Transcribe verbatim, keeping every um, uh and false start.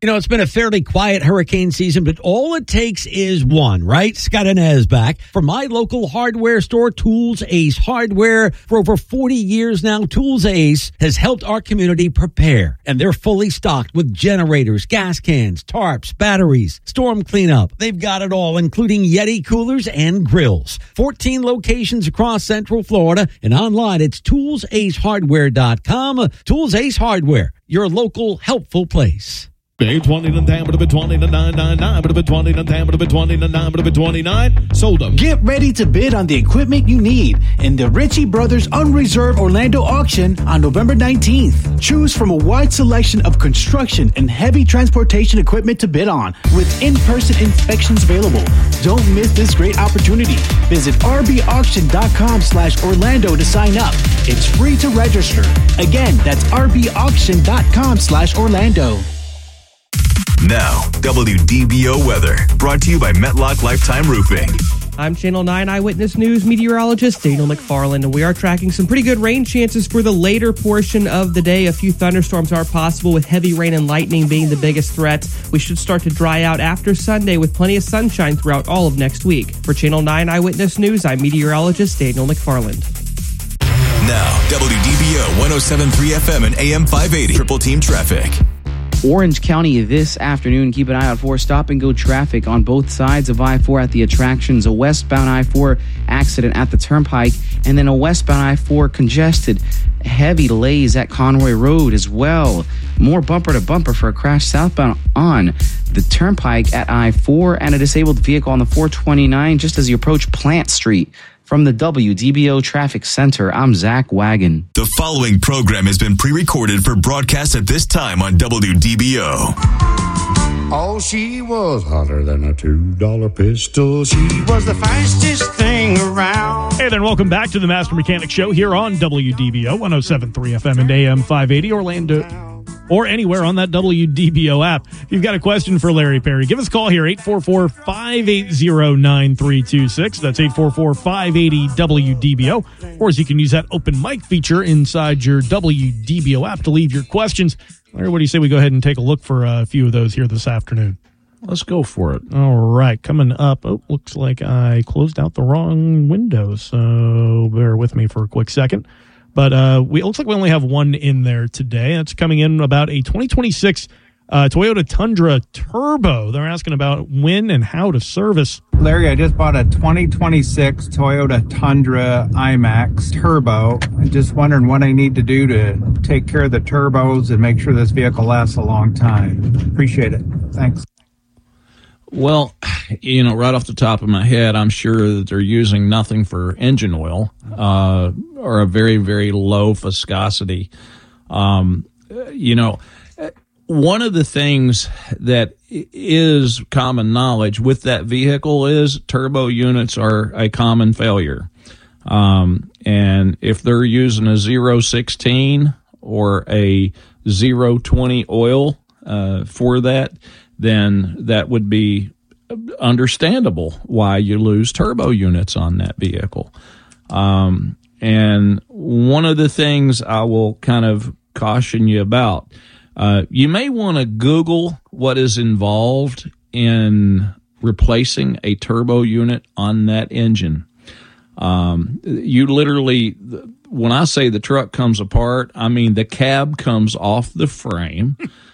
You know, it's been a fairly quiet hurricane season, but all it takes is one, right? Scott Inez back from my local hardware store, Tools Ace Hardware. For over forty years now, Tools Ace has helped our community prepare, and they're fully stocked with generators, gas cans, tarps, batteries, storm cleanup. They've got it all, including Yeti coolers and grills. fourteen locations across Central Florida, and online it's tools ace hardware dot com. Tools Ace Hardware, your local helpful place. eight twenty to ten, but a bit twenty to nine ninety-nine, but a bit twenty to ten, but a bit twenty to nine, but a bit twenty-nine. Sold them. Get ready to bid on the equipment you need in the Ritchie Brothers Unreserved Orlando auction on November nineteenth. Choose from a wide selection of construction and heavy transportation equipment to bid on, with in-person inspections available. Don't miss this great opportunity. Visit rbauction.com slash Orlando to sign up. It's free to register. Again, that's rbauction.com slash Orlando. Now, W D B O weather, brought to you by Metlock Lifetime Roofing. I'm Channel nine Eyewitness News meteorologist Daniel McFarland, and we are tracking some pretty good rain chances for the later portion of the day. A few thunderstorms are possible, with heavy rain and lightning being the biggest threat. We should start to dry out after Sunday with plenty of sunshine throughout all of next week. For Channel nine Eyewitness News, I'm meteorologist Daniel McFarland. Now, W D B O one oh seven point three F M and A M five eighty. Triple Team Traffic. Orange County this afternoon. Keep an eye out for stop-and-go traffic on both sides of I four at the attractions. A westbound I four accident at the Turnpike, and then a westbound I four congested. Heavy delays at Conroy Road as well. More bumper-to-bumper for a crash southbound on the Turnpike at I four, and a disabled vehicle on the four twenty-nine just as you approach Plant Street. From the W D B O Traffic Center, I'm Zach Wagon. The following program has been pre-recorded for broadcast at this time on W D B O. Oh, she was hotter than a two dollar pistol. She was the fastest thing around. Hey there, welcome back to the Master Mechanic Show here on W D B O one oh seven point three F M and A M five eighty Orlando, or anywhere on that W D B O app. If you've got a question for Larry Perry, give us a call here, eight four four, five eight zero, nine three two six. That's eight four four, five eight zero, W D B O. Or as you can use that open mic feature inside your W D B O app to leave your questions. Larry, what do you say we go ahead and take a look for a few of those here this afternoon? Let's go for it. All right, coming up. Oh, looks like I closed out the wrong window, so bear with me for a quick second. But uh, we, it looks like we only have one in there today. That's coming in about a twenty twenty-six uh, Toyota Tundra Turbo. They're asking about when and how to service. Larry, I just bought a twenty twenty-six Toyota Tundra IMAX Turbo. I'm just wondering what I need to do to take care of the turbos and make sure this vehicle lasts a long time. Appreciate it. Thanks. Well, you know, right off the top of my head, I'm sure that they're using nothing for engine oil, uh, or a very, very low viscosity. Um, you know, one of the things that is common knowledge with that vehicle is turbo units are a common failure. Um, and if they're using a zero sixteen or a zero twenty oil, uh, for that, then that would be understandable why you lose turbo units on that vehicle. Um, and one of the things I will kind of caution you about, uh, you may want to Google what is involved in replacing a turbo unit on that engine. Um, you literally, when I say the truck comes apart, I mean the cab comes off the frame.